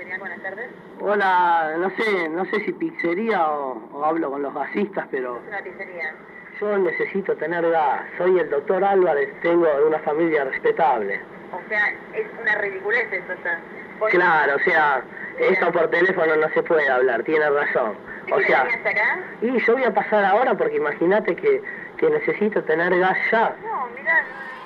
Genial, buenas tardes. Hola, no sé si pizzería o hablo con los gasistas, pero Es una pizzería. yo necesito tener gas. Soy el doctor Álvarez, tengo una familia respetable. O sea, es una ridiculez esto. Claro, o sea, esto por teléfono no se puede hablar, tiene razón. O sea, hasta acá? y yo voy a pasar ahora porque imagínate que necesito tener gas ya. No, mirá,